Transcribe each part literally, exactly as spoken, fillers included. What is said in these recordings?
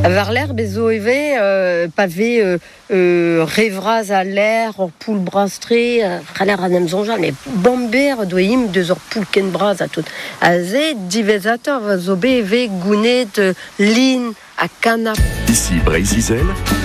Var l'air bezo eve euh, pavé euh, euh, revraz à l'air or poul brastré l'air à nem zonjal mais bomber doit im deux or poul ken braz à tout a ze divezator va zo be eve gounet lin à canap. Ici Brésil.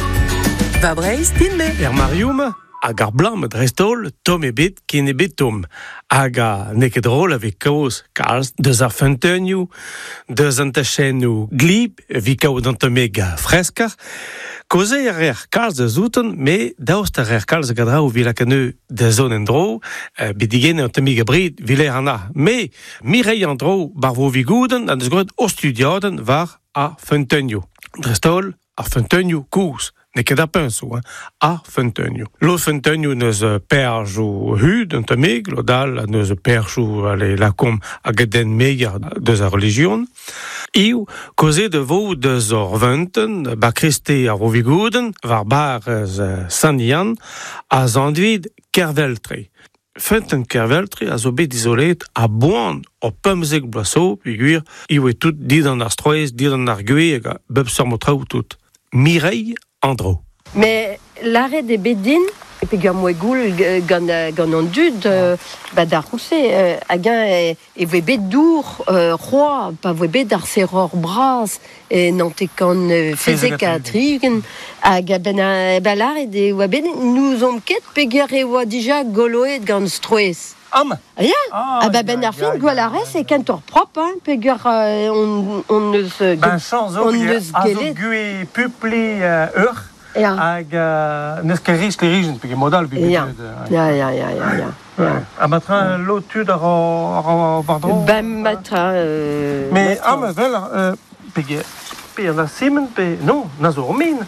Va Breiz tinme. Er marium hag ar blam drestol tom ebet ken ebet tom. Hag a neket rol avec kaos kalz deus ar fentenioù, deus an tachennoù glib, vi kao d'antomeg freskar, koze ar er kalz deus outen, me daoust ar er kalz gadra ou vilakaneu de zon en dro, uh, bedigen an tomeg abrid viler an a. Me, mirei an dro bar vo vigouden, an deus gret o studiaden var a fentenioù. Drestol ar fentenioù kouz. Ne ket a penso, hein, a fentenioù. Lo fentenioù neus perj ou hud, un tamig, lo dal neus perj ou ale lakom a gaden meg deus a religion. Iou, koze de vo deus or venten, ba kriste ar ovigouden, var bar uh, San-Yann, a zandvid kerveltre. Fenten kerveltre a zo bet izolet a boan o pemzek blaso, piguir, iou e tout dit an ar stroez, dit an ar gwe, ega bep sormotraou tout. Mireille Andro. Mais l'arrêt des bédines, et puis gant mouegoul gant gant an dud, bah d'ar rousset, hag et voe bet dour roi, pa voe bet d'ar serror bras, et nantekan fezek a trigen, hag ben ben l'arrêt des oa ben nous on ket peger e oa dija goloet gant stroez. Am. Ja, ah bah ben ar fin gwal arrêt c'est kentor propre, hein, peger on on ne se Ben chans on o ne a zo gwe pupli ur Ja. hag neus ket riz l'erigen, pege modal gwe Ja. Ja, ja, ja, ja, ja. Ja. A matra lotud ar ar bardro. Ben matra euh Mais am vel pege pe an a simen pe non, na zo min.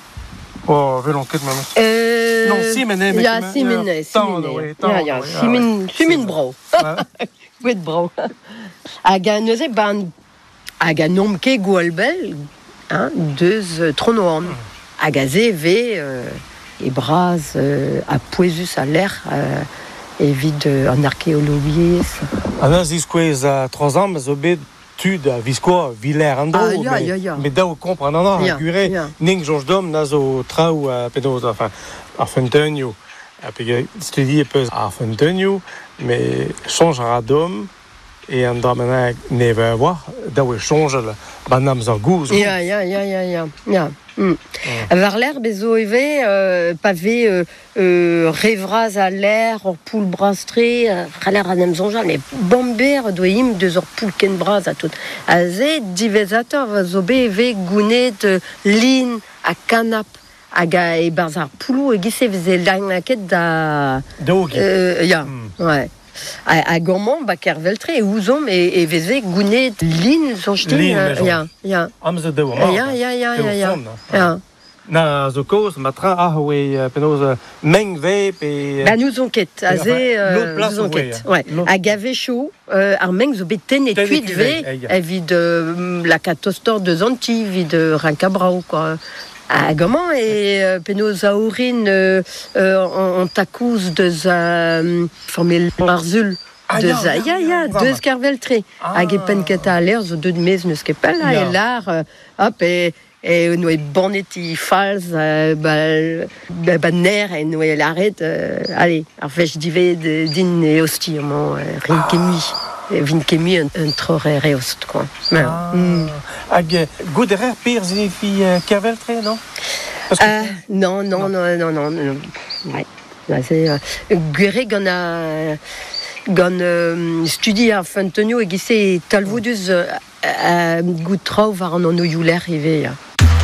Oh, vel on ket mamas. Euh, Non, simen, eh, mais ja, comment- simen, ja, simen, tendre, oui, tendre, ja, ja, oui, ah, simen, ouais. simen bro. Gwet bro. Hag a neuze ban, hag a nomke gwalbel, hein, deus euh, tronoan. Hag a ze ve euh, e braz euh, a poezus a l'air euh, evit euh, an archéologies. An az iskouez a trois ans, zo bet tud a viskoa viler an dro, Ah, ya, mais, ya, ya. mais daou kompren an ar Ya, gure, ya. ning jonj dom na zo traoù a penaos, enfin, ar fentenioù. A pege studi e peus ar fentenioù, mais chanj ar a dom, e an dramenag ne ve war, daou e chanjel ban am zar gouz. Ya, ya, ya, ya, ya, ya. Mm. Var l'air bezo eve euh, pavé euh, euh, revraz à l'air or poul brastré l'air à nem zonjal mais bomber doit im deux or poul ken braz à tout a ze divezator va zo be eve gounet lin à canap hag a e barzar poulou e gise veze lagnaket da Daou git. euh, ya Mm. ouais a, a gourmand ba kerveltre e ouzom e, e veze gounet lin zonjtin Lin, uh, me zonj. ya ya Am zo daou ya mar. ya ya ya Daou ya ya fond, na. ya. Na zo koz, matra ah oe penaos meng ve pe... Bah nous on ket, a Enfin, ze l'autre euh, place, nous on ouais, ket. hein. Ouais. L'autre- A gave chaud, euh, ar meng zo bet ten et Ten et kuit kuit ve, ve, eh, evit euh, la catostor de zanti, vid euh, rincabrao, quoi. A gaman e euh, penaos a ourin euh, euh, en, en takouz deus a euh, formé l'arzul. Ah, Deus ya, a, ya, ya, ya, ya, vraiment. deus kerveltre. Ah. Hag e pen ket a l'air zo deud mez neus ket pel, Ya. e l'ar, euh, hop, e... Et nous bornet i falz euh, ba, ba, ba ner et nous l'arrête euh, allez arfech dive de din e osti mo euh, rin kemi vin kemi un, un trop reost quoi. Mais, Ah. mm. Hag gout er per zinefi kerveltre, non? Parce que- Euh, non non non non non non ouais là c'est euh, gure gant a gant euh, studi ar fentenio e gise talvodus euh, euh, gout trao var an an o youler ive ya.